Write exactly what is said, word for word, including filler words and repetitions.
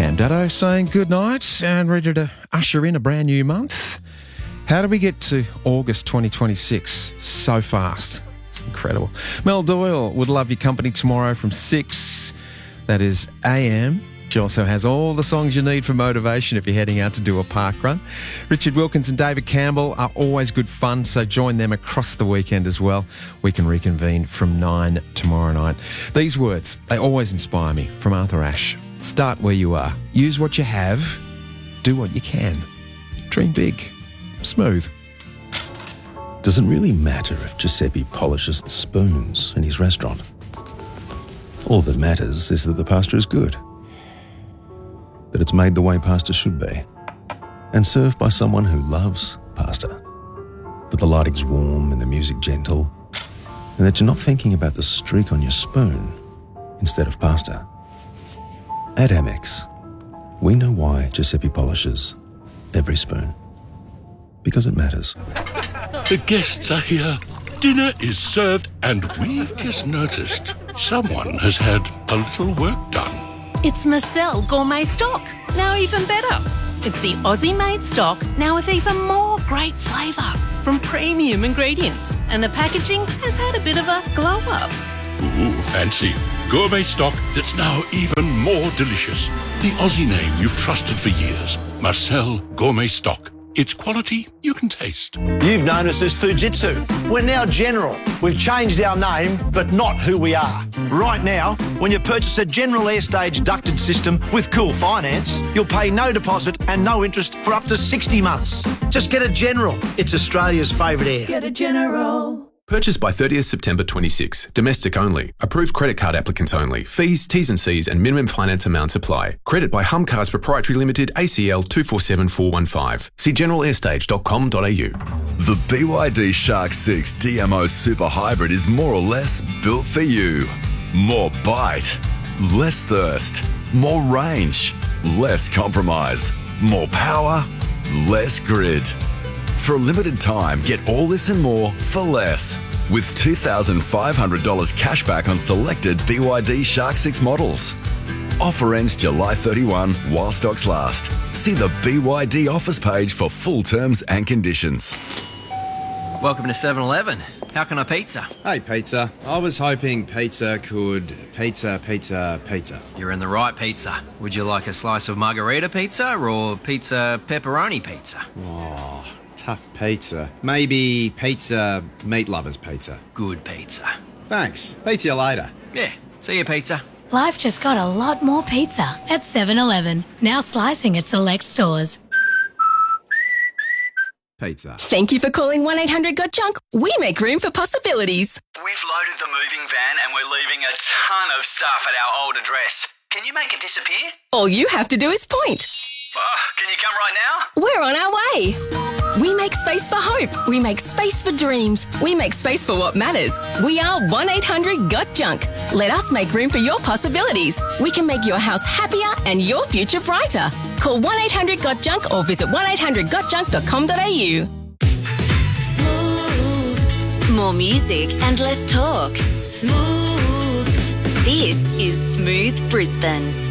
Cam Dado saying good night and ready to usher in a brand new month. How do we get to August twenty twenty-six so fast? It's incredible. Mel Doyle would love your company tomorrow from six. That is A M. She also has all the songs you need for motivation if you're heading out to do a park run. Richard Wilkins and David Campbell are always good fun, so join them across the weekend as well. We can reconvene from nine tomorrow night. These words, they always inspire me, from Arthur Ashe. Start where you are. Use what you have. Do what you can. Dream big. Smooth. Does it really matter if Giuseppe polishes the spoons in his restaurant? All that matters is that the pasta is good, that it's made the way pasta should be, and served by someone who loves pasta, that the lighting's warm and the music gentle, and that you're not thinking about the streak on your spoon instead of pasta. At Amex, we know why Giuseppe polishes every spoon. Because it matters. The guests are here. Dinner is served, and we've just noticed someone has had a little work done. It's Marcel Gourmet Stock, now even better. It's the Aussie-made stock, now with even more great flavour from premium ingredients. And the packaging has had a bit of a glow-up. Ooh, fancy. Gourmet stock that's now even more delicious. The Aussie name you've trusted for years. Marcel Gourmet Stock. It's quality you can taste. You've known us as Fujitsu. We're now General. We've changed our name, but not who we are. Right now, when you purchase a General Airstage ducted system with Cool Finance, you'll pay no deposit and no interest for up to sixty months. Just get a General. It's Australia's favourite air. Get a General. Purchase by thirtieth September twenty-six. Domestic only. Approved credit card applicants only. Fees, T's and C's and minimum finance amounts apply. Credit by Humcars Proprietary Limited, A C L two four seven four one five. See general airstage dot com dot a u. The B Y D Shark six D M O Super Hybrid is more or less built for you. More bite, less thirst, more range, less compromise, more power, less grid. For a limited time, get all this and more for less. With two thousand five hundred dollars cash back on selected B Y D Shark six models. Offer ends July thirty-first while stocks last. See the B Y D offers page for full terms and conditions. Welcome to seven eleven. How can I pizza? Hey, pizza. I was hoping pizza could pizza, pizza, pizza. You're in the right pizza. Would you like a slice of margarita pizza or pizza pepperoni pizza? Oh, tough pizza. Maybe pizza meat lovers pizza. Good pizza. Thanks. Pizza you later. Yeah. See you, pizza. Life just got a lot more pizza at seven eleven. Now slicing at select stores. Pizza. Thank you for calling one eight hundred got junk. We make room for possibilities. We've loaded the moving van and we're leaving a ton of stuff at our old address. Can you make it disappear? All you have to do is point. Oh, can you come right now? We're on our way. We make space for hope. We make space for dreams. We make space for what matters. We are one eight hundred got junk. Let us make room for your possibilities. We can make your house happier and your future brighter. Call one eight hundred got junk or visit one eight hundred got junk dot com dot a u. Smooth. More music and less talk. Smooth. This is Smooth Brisbane.